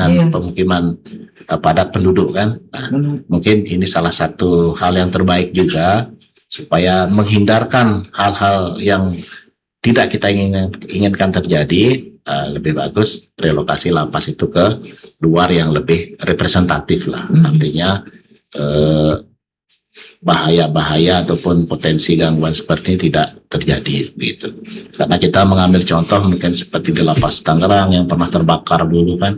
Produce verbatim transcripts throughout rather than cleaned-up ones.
iya. pemukiman uh, padat penduduk kan. Nah, hmm. mungkin ini salah satu hal yang terbaik juga supaya menghindarkan hal-hal yang tidak kita ingin, inginkan terjadi. Uh, lebih bagus relokasi lapas itu ke luar yang lebih representatif lah. Hmm. Artinya uh, bahaya-bahaya ataupun potensi gangguan seperti ini tidak terjadi gitu. Karena kita mengambil contoh mungkin seperti di Lapas Tangerang yang pernah terbakar dulu kan,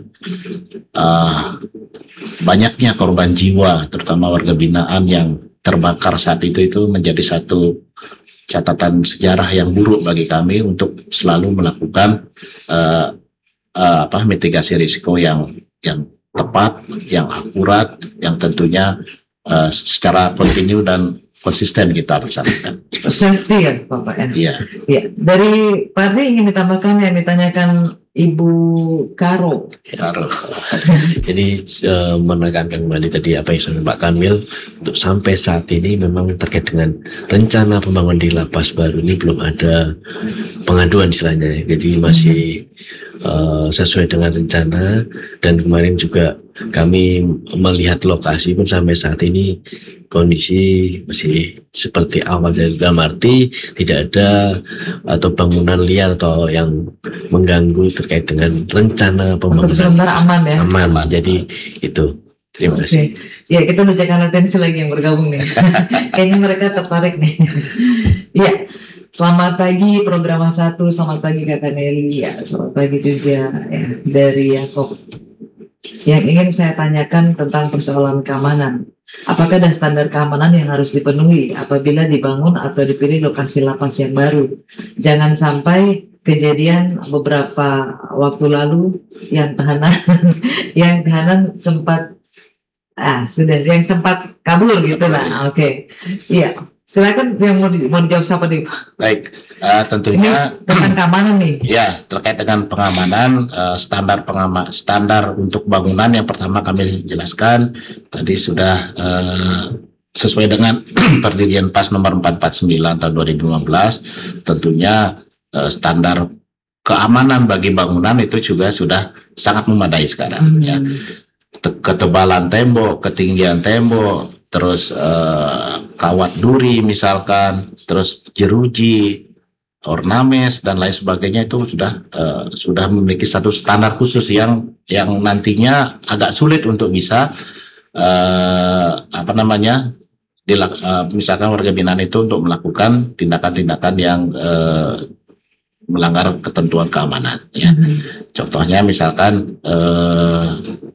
uh, banyaknya korban jiwa terutama warga binaan yang terbakar saat itu itu menjadi satu catatan sejarah yang buruk bagi kami untuk selalu melakukan uh, uh, apa mitigasi risiko yang yang tepat, yang akurat, yang tentunya Uh, secara kontinu dan konsisten kita laksanakan. Safety ya Bapak ya? Iya. Ya. Dari Pak Adi ingin ditambahkan yang ditanyakan Ibu Karo. Karo. Jadi uh, menekankan kembali tadi apa yang disampaikan Pak Kanwil, untuk sampai saat ini memang terkait dengan rencana pembangunan di lapas baru ini belum ada pengaduan istilahnya. Jadi masih uh, sesuai dengan rencana, dan kemarin juga kami melihat lokasi pun sampai saat ini kondisi masih seperti awal, dalam arti tidak ada atau bangunan liar atau yang mengganggu terkait dengan rencana pembangunan. Sebentar aman ya. Aman, jadi itu. Terima Oke. kasih. Ya, kita bacakan atensi lagi yang bergabung nih. Kayaknya mereka tertarik nih. Ya, selamat pagi program satu, selamat pagi Kakak Nelly. Ya, selamat pagi juga ya dari Yakob. Yang ingin saya tanyakan tentang persoalan keamanan. Apakah ada standar keamanan yang harus dipenuhi apabila dibangun atau dipilih lokasi lapas yang baru? Jangan sampai kejadian beberapa waktu lalu yang tahanan yang tahanan sempat ah sudah yang sempat kabur gitu lah. Oke, okay. Iya. Silakan yang mau, di, mau dijawab siapa nih Pak? Baik, uh, tentunya ini tentang keamanan nih. Ya, terkait dengan pengamanan, uh, standar pengama standar untuk bangunan yang pertama kami jelaskan tadi sudah uh, sesuai dengan Perdirian P A S nomor empat empat sembilan tahun dua ribu lima belas. Tentunya uh, standar keamanan bagi bangunan itu juga sudah sangat memadai sekarang. Hmm. Ya. Ketebalan tembok, ketinggian tembok, terus uh, kawat duri misalkan, terus jeruji, ornames dan lain sebagainya itu sudah uh, sudah memiliki satu standar khusus yang yang nantinya agak sulit untuk bisa uh, apa namanya dilak, uh, misalkan warga binaan itu untuk melakukan tindakan-tindakan yang uh, melanggar ketentuan keamanan. Ya. Mm-hmm. Contohnya misalkan uh,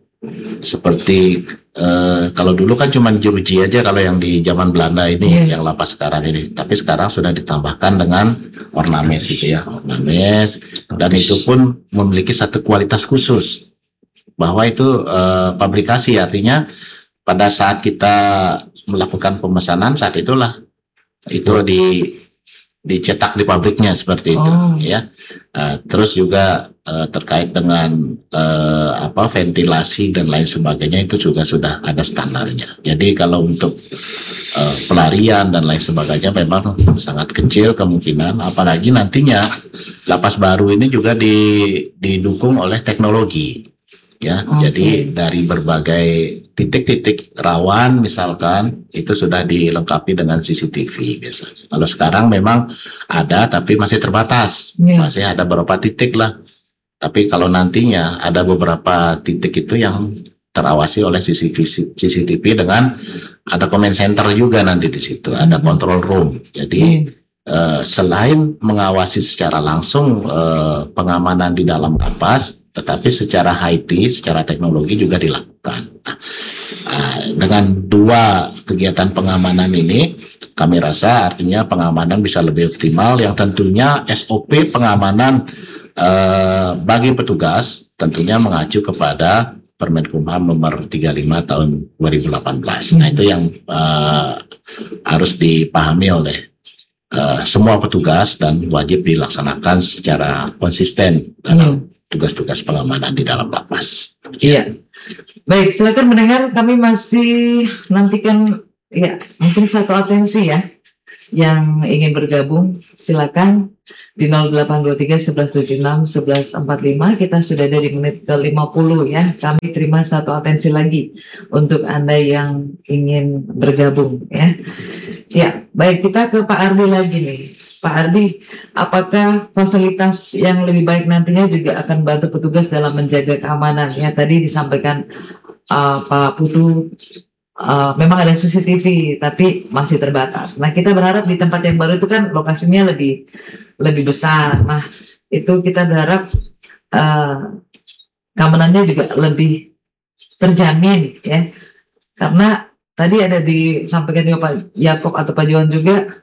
seperti uh, kalau dulu kan cuma jeruji aja kalau yang di zaman Belanda ini, yeah. yang lapas sekarang ini, tapi sekarang sudah ditambahkan dengan ornames gitu ya, ornames, dan itu pun memiliki satu kualitas khusus bahwa itu uh, pabrikasi, artinya pada saat kita melakukan pemesanan saat itulah itu di dicetak di pabriknya seperti itu. Oh. Ya. Uh, terus juga uh, terkait dengan uh, apa ventilasi dan lain sebagainya itu juga sudah ada standarnya. Jadi kalau untuk uh, pelarian dan lain sebagainya memang sangat kecil kemungkinan, apalagi nantinya lapas baru ini juga di, didukung oleh teknologi. Ya, okay. Jadi dari berbagai titik-titik rawan misalkan itu sudah dilengkapi dengan C C T V biasanya. Kalau sekarang memang ada tapi masih terbatas, yeah. masih ada beberapa titik lah. Tapi kalau nantinya ada beberapa titik itu yang terawasi oleh C C T V dengan ada command center juga nanti di situ, ada control room. Jadi mm. Uh, selain mengawasi secara langsung uh, pengamanan di dalam lapas, tetapi secara I T, secara teknologi juga dilakukan. Nah, uh, dengan dua kegiatan pengamanan ini, kami rasa artinya pengamanan bisa lebih optimal, yang tentunya S O P pengamanan uh, bagi petugas tentunya mengacu kepada Permenkumham nomor tiga puluh lima tahun dua ribu delapan belas. Nah, itu yang uh, harus dipahami oleh Uh, semua petugas dan wajib dilaksanakan secara konsisten dalam hmm. tugas-tugas pengamanan di dalam lapas. Iya. Baik, silakan mendengar. Kami masih nantikan ya mungkin satu atensi ya yang ingin bergabung. Silakan di nol delapan dua tiga satu satu tujuh enam satu satu empat lima. Kita sudah ada di menit ke lima puluh ya. Kami terima satu atensi lagi untuk Anda yang ingin bergabung ya. Ya, baik, kita ke Pak Ardi lagi nih. Pak Ardi, apakah fasilitas yang lebih baik nantinya juga akan bantu petugas dalam menjaga keamanan? Ya, tadi disampaikan uh, Pak Putu, uh, memang ada C C T V, tapi masih terbatas. Nah, kita berharap di tempat yang baru itu kan lokasinya lebih lebih besar. Nah, itu kita berharap uh, keamanannya juga lebih terjamin, ya. Karena tadi ada disampaikan juga Pak Yakob atau Pak Johan juga,